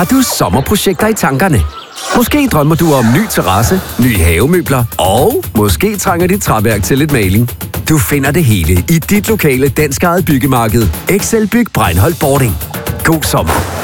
Har du sommerprojekter i tankerne? Måske drømmer du om ny terrasse, nye havemøbler, og måske trænger dit træværk til lidt maling. Du finder det hele i dit lokale danskejede byggemarked, Excelbyg Breinholt Boarding. God sommer.